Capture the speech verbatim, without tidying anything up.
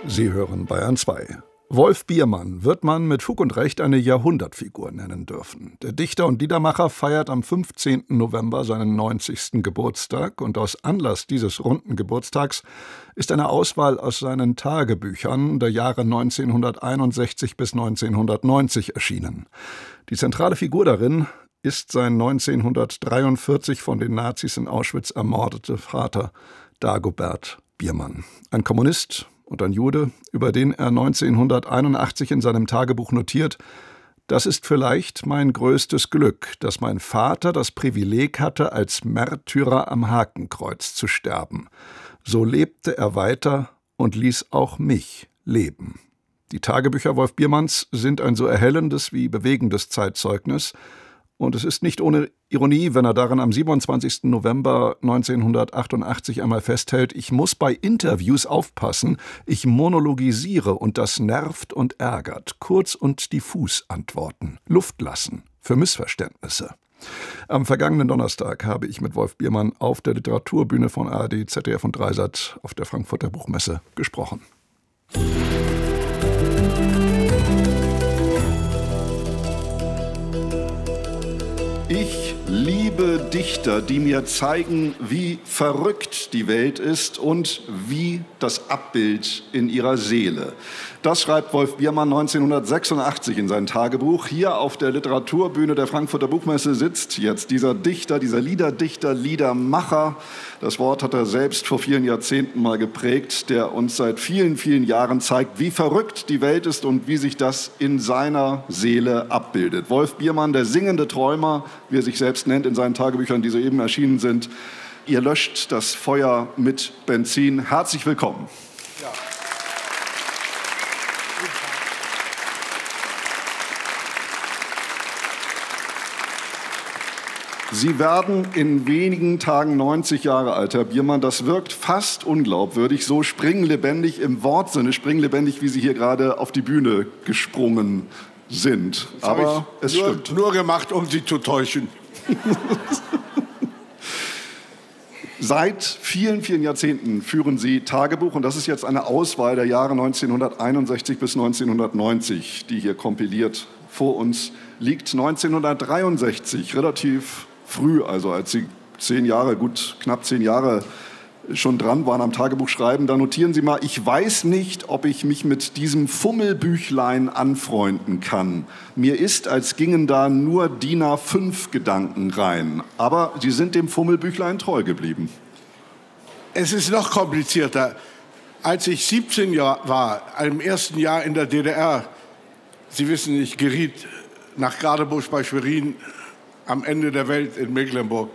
Sie hören Bayern zwei. Wolf Biermann wird man mit Fug und Recht eine Jahrhundertfigur nennen dürfen. Der Dichter und Liedermacher feiert am fünfzehnten November seinen neunzigsten Geburtstag und aus Anlass dieses runden Geburtstags ist eine Auswahl aus seinen Tagebüchern der Jahre neunzehnhunderteinundsechzig bis neunzehnhundertneunzig erschienen. Die zentrale Figur darin ist sein neunzehnhundertdreiundvierzig von den Nazis in Auschwitz ermordete Vater Dagobert Biermann. Ein Kommunist und ein Jude, über den er neunzehnhunderteinundachtzig in seinem Tagebuch notiert: Das ist vielleicht mein größtes Glück, dass mein Vater das Privileg hatte, als Märtyrer am Hakenkreuz zu sterben. So lebte er weiter und ließ auch mich leben. Die Tagebücher Wolf Biermanns sind ein so erhellendes wie bewegendes Zeitzeugnis. Und es ist nicht ohne Ironie, wenn er darin am siebenundzwanzigsten November neunzehnhundertachtundachtzig einmal festhält: Ich muss bei Interviews aufpassen, ich monologisiere und das nervt und ärgert. Kurz und diffus antworten, Luft lassen für Missverständnisse. Am vergangenen Donnerstag habe ich mit Wolf Biermann auf der Literaturbühne von A R D, Z D F und Dreisat auf der Frankfurter Buchmesse gesprochen. Ich liebe Dichter, die mir zeigen, wie verrückt die Welt ist und wie das Abbild in ihrer Seele. Das schreibt Wolf Biermann neunzehnhundertsechsundachtzig in sein Tagebuch. Hier auf der Literaturbühne der Frankfurter Buchmesse sitzt jetzt dieser Dichter, dieser Liederdichter, Liedermacher. Das Wort hat er selbst vor vielen Jahrzehnten mal geprägt, der uns seit vielen, vielen Jahren zeigt, wie verrückt die Welt ist und wie sich das in seiner Seele abbildet. Wolf Biermann, der singende Träumer, wie er sich selbst nennt in seinen Tagebüchern, die soeben erschienen sind. Ihr löscht das Feuer mit Benzin. Herzlich willkommen. Ja. Sie werden in wenigen Tagen neunzig Jahre alt, Herr Biermann. Das wirkt fast unglaubwürdig, so springlebendig im Wortsinne, springlebendig, wie Sie hier gerade auf die Bühne gesprungen sind. Das Aber es nur, stimmt. Nur gemacht, um Sie zu täuschen. Seit vielen, vielen Jahrzehnten führen Sie Tagebuch, und das ist jetzt eine Auswahl der Jahre neunzehnhunderteinundsechzig bis neunzehnhundertneunzig, die hier kompiliert vor uns liegt. neunzehnhundertdreiundsechzig, relativ früh, also als Sie zehn Jahre, gut knapp zehn Jahre schon dran waren am Tagebuch schreiben, da notieren Sie mal: Ich weiß nicht, ob ich mich mit diesem Fummelbüchlein anfreunden kann. Mir ist, als gingen da nur D I N A fünf Gedanken rein. Aber Sie sind dem Fummelbüchlein treu geblieben. Es ist noch komplizierter. Als ich siebzehn Jahre war, im ersten Jahr in der D D R, Sie wissen, ich geriet nach Gadebusch bei Schwerin am Ende der Welt in Mecklenburg.